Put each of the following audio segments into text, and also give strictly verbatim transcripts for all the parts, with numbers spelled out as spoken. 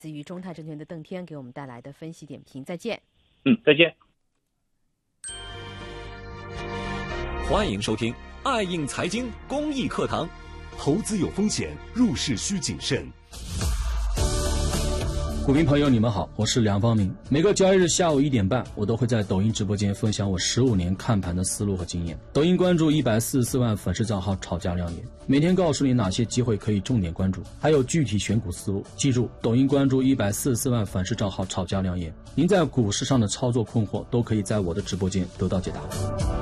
自于中泰证券的邓天给我们带来的分析点评。再见。 嗯，再见。 欢迎收听爱映财经公益课堂。 投资有风险，入市需谨慎。 股民朋友，你们好，我是梁方明。每个交易日下午一点半，我都会在抖音直播间分享我十五年看盘的思路和经验。抖音关注一百四十四万粉丝账号炒家亮眼，每天告诉你哪些机会可以重点关注，还有具体选股思路。记住，抖音关注一百四十四万粉丝账号炒家亮眼，您在股市上的操作困惑都可以在我的直播间得到解答。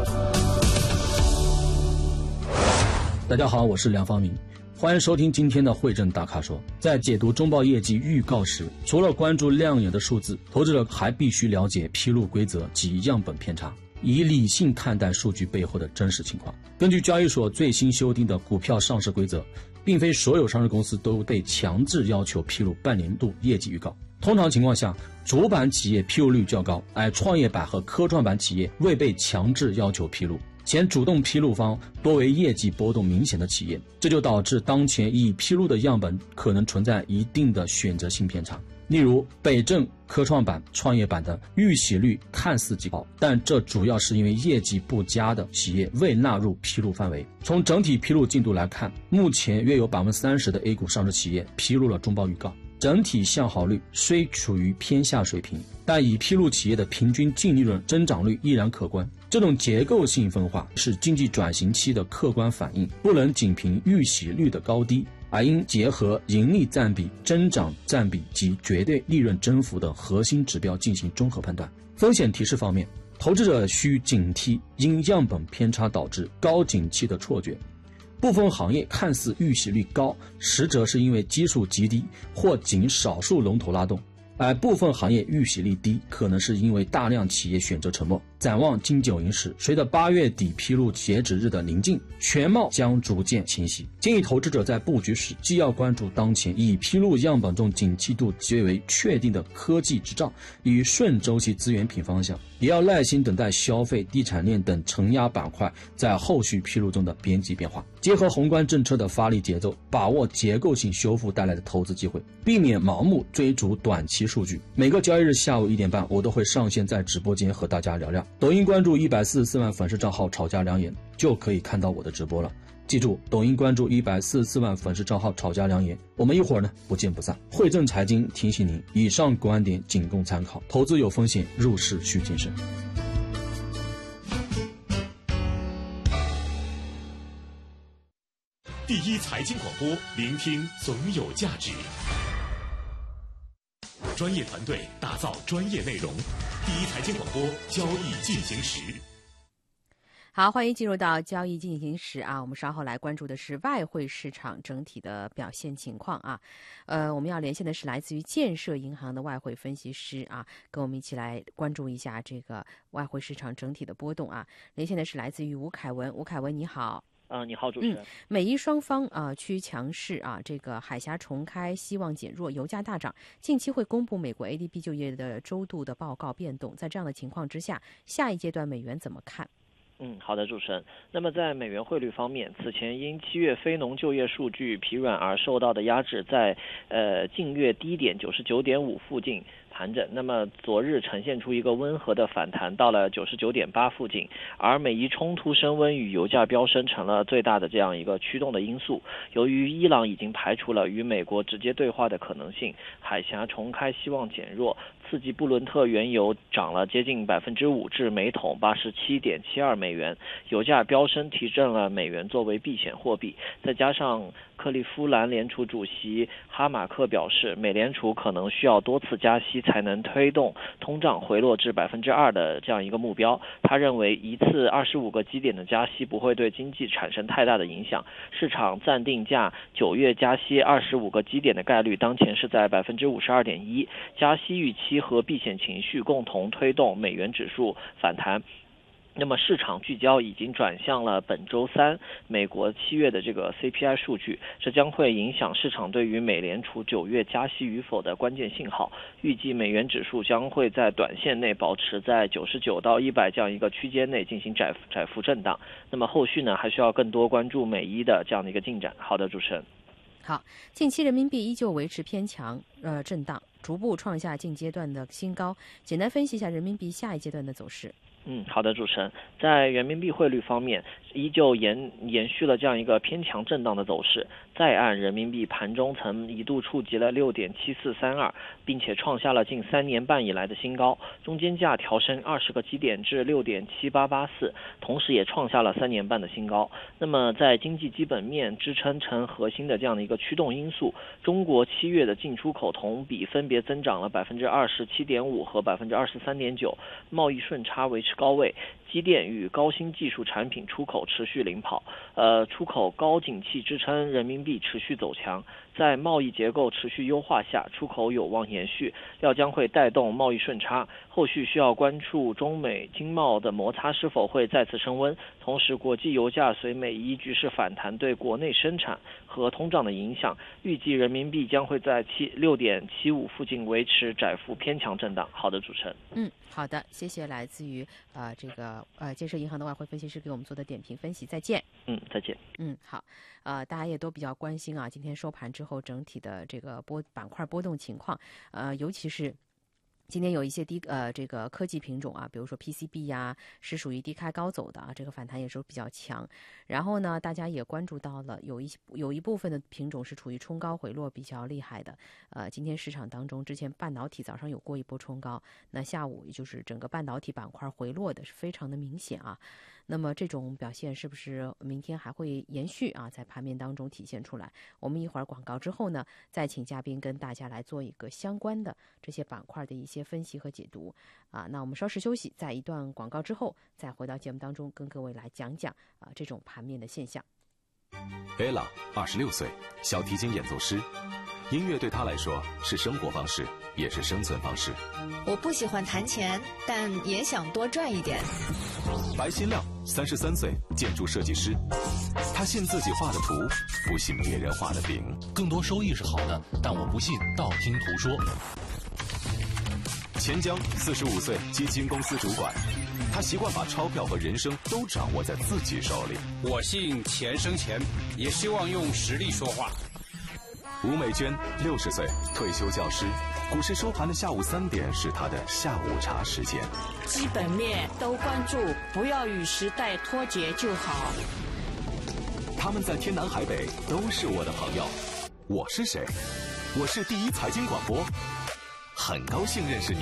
大家好，我是梁方明。欢迎收听今天的汇证大咖说。在解读中报业绩预告时，除了关注亮眼的数字，投资者还必须了解披露规则及样本偏差，以理性看待数据背后的真实情况。根据交易所最新修订的股票上市规则，并非所有上市公司都被强制要求披露半年度业绩预告。通常情况下，主板企业披露率较高，而创业板和科创板企业未被强制要求披露，前主动披露方多为业绩波动明显的企业，这就导致当前已披露的样本可能存在一定的选择性偏差。例如北证、科创板、创业板的预喜率看似极高，但这主要是因为业绩不佳的企业未纳入披露范围。从整体披露进度来看，目前约有 百分之三十 的 A 股上市企业披露了中报预告，整体向好率虽处于偏下水平，但已披露企业的平均净利润增长率依然可观。这种结构性分化是经济转型期的客观反应，不能仅凭预喜率的高低，而应结合盈利占比、增长占比及绝对利润增幅等核心指标进行综合判断。风险提示方面，投资者需警惕因样本偏差导致高景气的错觉。部分行业看似预喜率高，实则是因为基数极低或仅少数龙头拉动，而部分行业预喜率低，可能是因为大量企业选择沉没。展望金九银十，随着八月底披露截止日的临近，全貌将逐渐清晰。建议投资者在布局时，既要关注当前已披露样本中景气度极为确定的科技制造与顺周期资源品方向，也要耐心等待消费、地产链等承压板块在后续披露中的边际变化。结合宏观政策的发力节奏，把握结构性修复带来的投资机会，避免盲目追逐短期数据。每个交易日下午一点半，我都会上线在直播间和大家聊聊。抖音关注一百四十四万粉丝账号炒家良言，就可以看到我的直播了。记住，抖音关注一百四十四万粉丝账号炒家良言，我们一会儿呢不见不散。汇证财经提醒您，以上观点仅供参考，投资有风险，入市需谨慎。 第一财经广播，聆听总有价值。专业团队打造专业内容，第一财经广播交易进行时。 好，欢迎进入到交易进行时啊，我们稍后来关注的是外汇市场整体的表现情况啊。呃，我们要连线的是来自于建设银行的外汇分析师啊，跟我们一起来关注一下这个外汇市场整体的波动啊。连线的是来自于吴凯文，吴凯文你好。 啊、呃，你好，主持人。 嗯，美伊双方啊趋强势啊，这个海峡重开希望减弱，油价大涨。近期会公布美国 A D P 就业的周度的报告变动，在这样的情况之下，下一阶段美元怎么看？ 嗯，好的，主持人。那么在美元汇率方面，此前因七月非农就业数据疲软而受到的压制，在呃近月低点九十九点五附近盘整。那么昨日呈现出一个温和的反弹，到了九十九点八附近。而美伊冲突升温与油价飙升成了最大的这样一个驱动的因素。由于伊朗已经排除了与美国直接对话的可能性，海峡重开希望减弱，刺激布伦特原油涨了接近百分之五，至每桶八十七点七二美元。油价飙升提振了美元作为避险货币，再加上克利夫兰联储主席哈马克表示，美联储可能需要多次加息才能推动通胀回落至百分之二的这样一个目标。他认为一次二十五个基点的加息不会对经济产生太大的影响。市场暂定价九月加息二十五个基点的概率当前是在百分之五十二点一，加息预期和避险情绪共同推动美元指数反弹。那么市场聚焦已经转向了本周三美国七月的这个 C P I 数据，这将会影响市场对于美联储九月加息与否的关键信号。预计美元指数将会在短线内保持在九十九到一百这样一个区间内进行窄窄幅震荡。那么后续呢，还需要更多关注美伊的这样的一个进展。好的，主持人。 好，近期人民币依旧维持偏强，呃，震荡。 逐步创下近阶段的新高。简单分析一下人民币下一阶段的走势。 嗯，好的，主持人，在人民币汇率方面，依旧延延续了这样一个偏强震荡的走势。在岸人民币盘中曾一度触及了六点七四三二，并且创下了近三年半以来的新高，中间价调升二十个基点至六点七八八四，同时也创下了三年半的新高。那么在经济基本面支撑成核心的这样的一个驱动因素，中国七月的进出口同比分别增长了百分之二十七点五和百分之二十三点九，贸易顺差维持高位。机电与高新技术产品出口持续领跑，呃，出口高景气支撑人民币持续走强，在贸易结构持续优化下，出口有望延续，料将会带动贸易顺差。后续需要关注中美经贸的摩擦是否会再次升温，同时国际油价随美伊局势反弹对国内生产和通胀的影响，预计人民币将会在七六点七五附近维持窄幅偏强震荡。好的，主持人。 嗯，好的，谢谢来自于呃这个呃建设银行的外汇分析师给我们做的点评分析。再见。 嗯，再见。 嗯，好，呃，大家也都比较关心啊，今天收盘之后整体的这个波板块波动情况，呃，尤其是今天有一些低呃这个科技品种啊，比如说 P C B 呀、啊，是属于低开高走的啊，这个反弹也是比较强。然后呢，大家也关注到了有一有一部分的品种是处于冲高回落比较厉害的。呃，今天市场当中，之前半导体早上有过一波冲高，那下午也就是整个半导体板块回落的是非常的明显啊。那么这种表现是不是明天还会延续啊？在盘面当中体现出来。我们一会儿广告之后呢，再请嘉宾跟大家来做一个相关的这些板块的一些分析和解读啊。那我们稍事休息，在一段广告之后，再回到节目当中，跟各位来讲讲啊这种盘面的现象。 Ella 二十六岁，小提琴演奏师。音乐对他来说是生活方式，也是生存方式。 我不喜欢弹钱，但也想多赚一点。 白新亮，三十三岁，建筑设计师。他信自己画的图，不信别人画的饼。 更多收益是好的，但我不信道听途说。 钱江，四十五岁，基金公司主管。他习惯把钞票和人生都掌握在自己手里。 我信钱生钱，也希望用实力说话。 吴美娟，六十岁，退休教师。股市收盘的下午三点是她的下午茶时间。 基本面都关注，不要与时代脱节就好。 他们在天南海北都是我的朋友。我是谁？我是第一财经广播，很高兴认识你。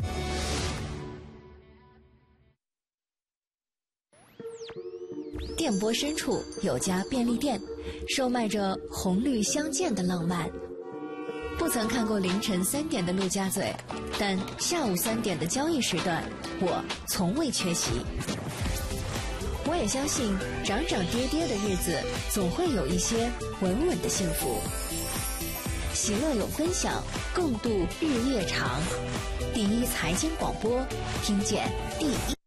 电波深处有家便利店，售卖着红绿相间的浪漫。不曾看过凌晨三点的陆家嘴，但下午三点的交易时段，我从未缺席。我也相信，涨涨跌跌的日子，总会有一些稳稳的幸福。喜乐有分享，共度日夜长。第一财经广播，听见第一。